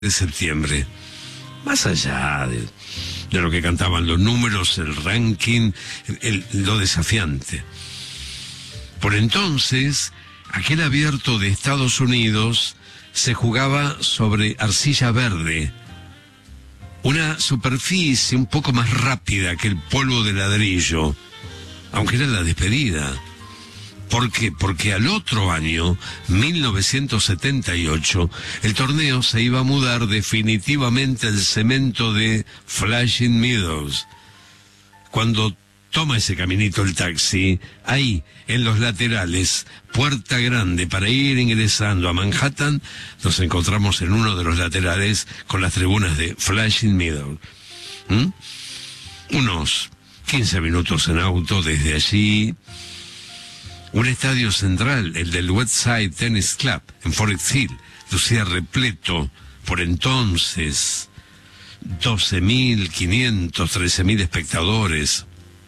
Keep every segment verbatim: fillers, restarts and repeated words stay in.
de septiembre. Más allá de, de lo que cantaban los números, el ranking, el, lo desafiante. Por entonces, aquel abierto de Estados Unidos se jugaba sobre arcilla verde, una superficie un poco más rápida que el polvo de ladrillo, aunque era la despedida. ¿Por qué? Porque al otro año, mil novecientos setenta y ocho, el torneo se iba a mudar definitivamente al cemento de Flushing Meadows. Cuando toma ese caminito el taxi, ahí, en los laterales, puerta grande para ir ingresando a Manhattan, nos encontramos en uno de los laterales con las tribunas de Flushing Meadows. ¿Mm? Unos quince minutos en auto desde allí. Un estadio central, el del Westside Tennis Club, en Forest Hill, lucía repleto, por entonces, doce mil quinientos, trece mil espectadores.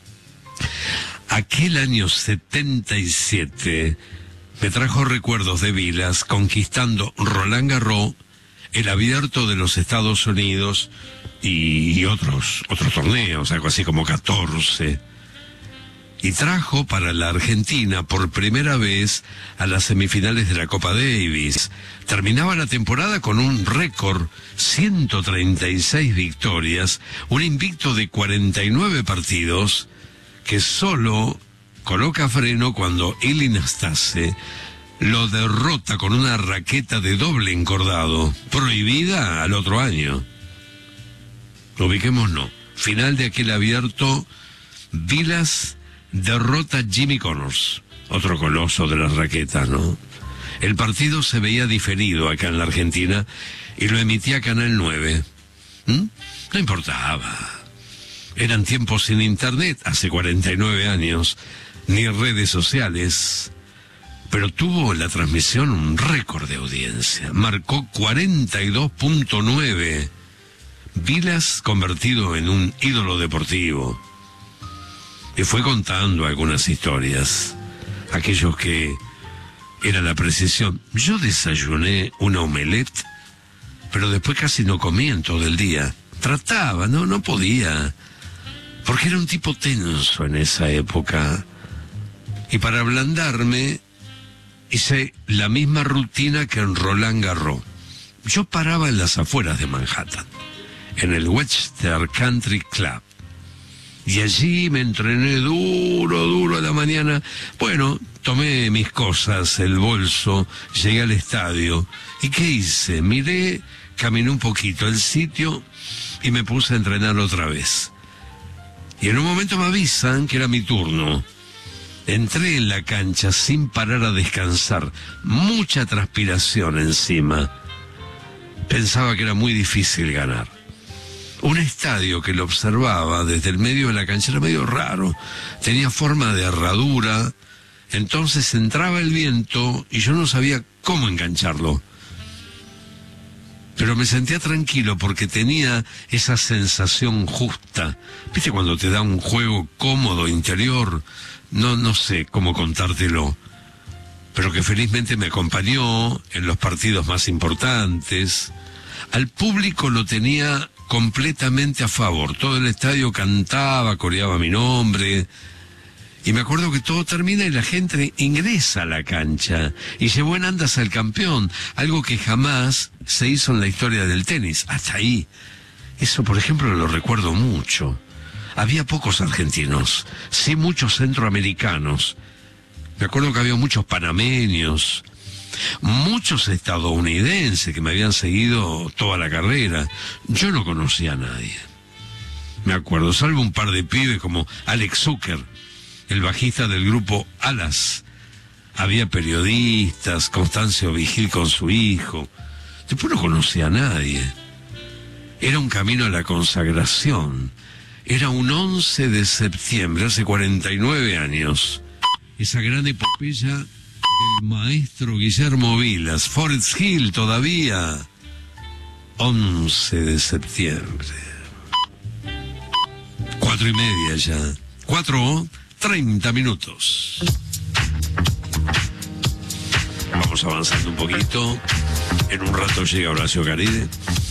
Aquel año setenta y siete me trajo recuerdos de Vilas conquistando Roland Garros, el abierto de los Estados Unidos y, y otros, otros torneos, algo así como catorce. Y trajo para la Argentina por primera vez a las semifinales de la Copa Davis. Terminaba la temporada con un récord, ciento treinta y seis victorias, un invicto de cuarenta y nueve partidos, que solo coloca freno cuando Ilie Nastase lo derrota con una raqueta de doble encordado, prohibida al otro año. Ubiquémonos, final de aquel abierto, Vilas derrota a Jimmy Connors, otro coloso de las raquetas, ¿no? El partido se veía diferido acá en la Argentina y lo emitía Canal nueve. ¿Mm? No importaba. Eran tiempos sin internet, hace cuarenta y nueve años, ni redes sociales. Pero tuvo la transmisión un récord de audiencia. Marcó cuarenta y dos punto nueve. Vilas convertido en un ídolo deportivo. Y fue contando algunas historias. Aquellos que era la precisión. Yo desayuné una omelette, pero después casi no comía en todo el día. Trataba, no, no podía. Porque era un tipo tenso en esa época. Y para ablandarme, hice la misma rutina que en Roland Garros. Yo paraba en las afueras de Manhattan, en el Webster Country Club. Y allí me entrené duro, duro a la mañana. Bueno, tomé mis cosas, el bolso, llegué al estadio. ¿Y qué hice? Miré, caminé un poquito el sitio y me puse a entrenar otra vez. Y en un momento me avisan que era mi turno. Entré en la cancha sin parar a descansar, mucha transpiración encima. Pensaba que era muy difícil ganar. Un estadio que lo observaba desde el medio de la cancha era medio raro, tenía forma de herradura, entonces entraba el viento y yo no sabía cómo engancharlo. Pero me sentía tranquilo porque tenía esa sensación justa. ¿Viste cuando te da un juego cómodo, interior? No, no sé cómo contártelo, pero que felizmente me acompañó en los partidos más importantes. Al público lo tenía completamente a favor. Todo el estadio cantaba, coreaba mi nombre. Y me acuerdo que todo termina y la gente ingresa a la cancha y llevó en andas al campeón, algo que jamás se hizo en la historia del tenis, hasta ahí. Eso, por ejemplo, lo recuerdo mucho. Había pocos argentinos, sí muchos centroamericanos. Me acuerdo que había muchos panameños, muchos estadounidenses que me habían seguido toda la carrera. Yo no conocía a nadie. Me acuerdo, salvo un par de pibes como Alex Zucker, el bajista del grupo Alas. Había periodistas, Constancio Vigil con su hijo. Después no conocía a nadie. Era un camino a la consagración. Era un once de septiembre, hace cuarenta y nueve años. Esa gran epopeya del maestro Guillermo Vilas, Forest Hill todavía. once de septiembre. Cuatro y media ya. Cuatro, treinta minutos. Vamos avanzando un poquito. En un rato llega Horacio Caride.